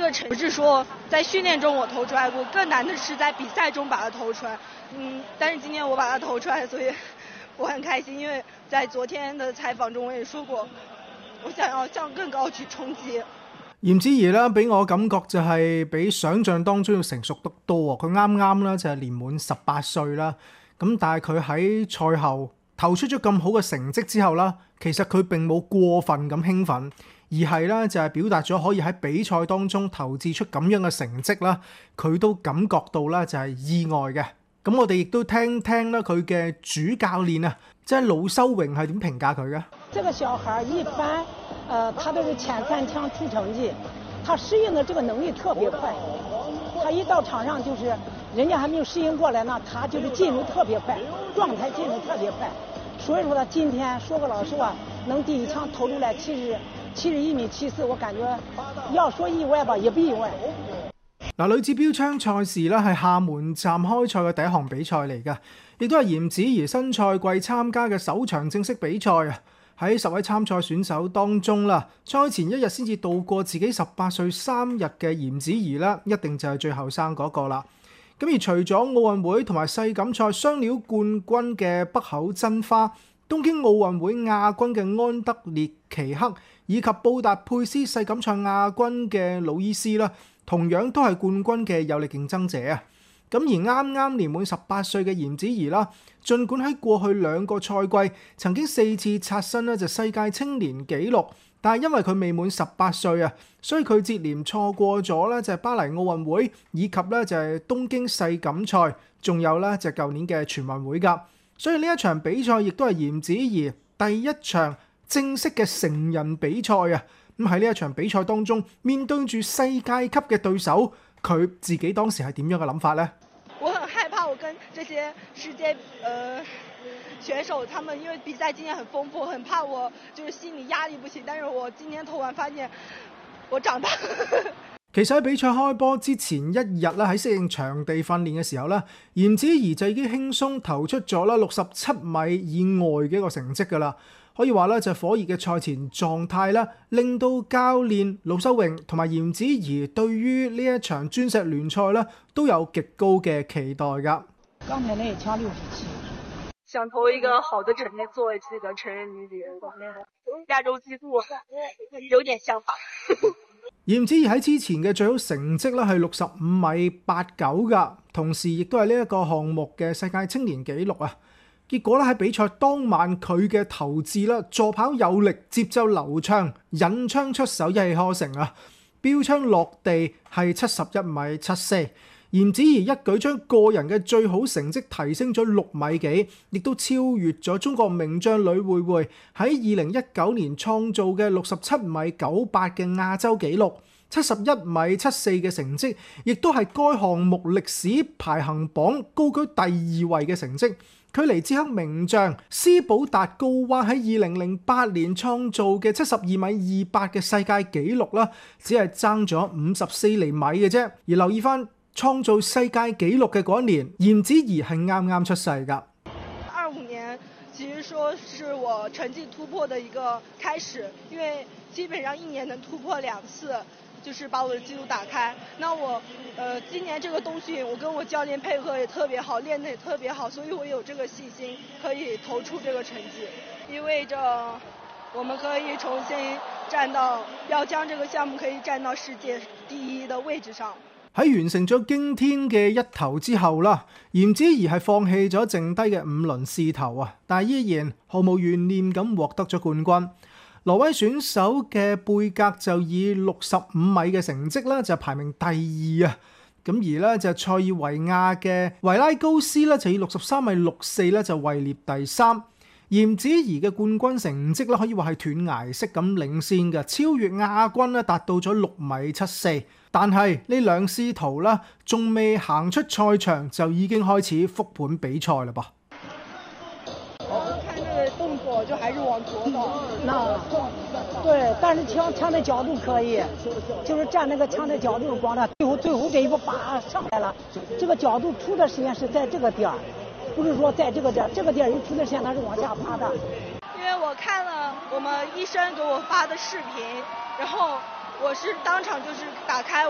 个成不是说在训练中我投出来过，更难的是在比赛中把它投出来。但是今天我把它投出來，所以我很開心。因為在昨天的採訪中我也說過，我想要向更高去衝擊。 嚴子怡啦，俾我感覺就係比想像當中要成熟得多。佢啱啱啦就係年滿18歲啦，咁但係佢喺賽後投出咗咁好嘅成績之後啦，其實佢並冇過分咁興奮，而係咧就係表達咗可以喺比賽當中投擲出咁樣嘅成績啦，佢都感覺到啦就係意外嘅。咁我哋亦都聽聽啦佢嘅主教練啊，即係魯修榮係點評價佢嘅？ 這個小孩一般，他都是前3強出成績，他適應的這個能力特別快，他一到場上就是人家還沒有適應過來呢，他就是進入特別快，狀態進入特別快。所以說他今天說個老實話，能第一槍投出來71米74，我感覺要說意外吧，也不意外。 嗱，女子標槍賽事咧係廈門站開賽嘅第一項比賽嚟㗎，亦都係嚴子怡新賽季參加嘅首場正式比賽啊！喺10位參賽選手當中啦，賽前1日先至度過自己18歲3日嘅嚴子怡啦，一定就係最後生嗰個啦。咁而除咗奧運會同埋世錦賽雙料冠軍嘅北口真花、東京奧運會亞軍嘅安德烈奇克，以及布達佩斯世錦賽亞軍嘅魯伊斯啦，同樣都係冠軍嘅有力競爭者啊！咁而啱啱年滿18歲嘅嚴子怡啦，儘管喺過去2個賽季曾經4次刷新咧就世界青年紀錄，但係因為佢未滿18歲啊，所以佢接連錯過咗咧就係巴黎奧運會以及咧就係東京世錦賽，仲有咧就係舊年嘅全運會㗎。所以呢一場比賽亦都係嚴子怡第一場正式嘅成人比賽啊！咁喺呢一場比賽當中，面對住世界級嘅對手，佢自己當時係點樣嘅諗法呢？ 我很害怕，我跟這些世界選手，他們因為比賽經驗很豐富，很怕我就是心理壓力不行。但是我今天投完發現我長大。 其實喺比賽開波之前1日咧，喺適應場地訓練嘅時候咧，嚴子怡就已經輕鬆投出咗啦67米以外嘅一個成績㗎啦。可以話咧就係火熱嘅賽前狀態啦，令到教練魯修榮同埋嚴子怡對於呢一場鑽石聯賽咧都有極高嘅期待㗎。 剛才那一槍67， 想投一個好的成績作為這個成人女子亞洲紀錄，有點想法。 嚴子怡喺之前嘅最好成績咧係65米89㗎，同時亦都係呢一個項目嘅世界青年紀錄啊！結果咧喺比賽當晚佢嘅投擲啦，助跑有力，節奏流暢，引槍出手一氣呵成啊！標槍落地係71米74，嚴子怡一舉將個人嘅最好成績提升咗6米幾，亦都超越咗中國名將呂慧慧喺2019年創造嘅67米98嘅亞洲紀錄，71米74嘅成績，亦都係該項目歷史排行榜高居第2位嘅成績。距離捷克名將斯保達高娃喺2008年創造嘅72米28嘅世界紀錄啦，只係爭咗54厘米嘅啫。而留意翻創造世界紀錄嘅嗰一年，嚴子怡係啱啱出世㗎。 25年其實說是我成績突破的一個開始，因為基本上1年能突破2次。就是把我的記錄打開。那我今年這個冬訓，我跟我教練配合也特別好，練得也特別好，所以我有這個信心可以投出這個成績，意味着我們可以重新要將這個項目可以站到世界第1的位置上。 喺完成咗驚天嘅一投之後啦，嚴子怡係放棄咗剩低嘅5輪試投啊，但係依然毫無懸念咁獲得咗冠軍。挪威選手嘅貝格就以65米嘅成績啦，就排名第2啊。咁而咧就塞爾維亞嘅維拉高斯咧就以63米64咧就位列第3。嚴子怡嘅冠軍成績咧可以話係斷崖式咁領先嘅，超越亞軍咧達到咗6米74。但係呢兩師徒啦，仲未行出賽場就已經開始復盤比賽啦噃。 動作就還是往左走， 對，但是槍的角度可以，就是站那個槍的角度光了，最後這一步拔上來了，這個角度出的時間是在這個點，不是說在這個點，這個點一出的時間它是往下爬的。 因為我看了我們醫生給我發的視頻，然後我是當場就是打開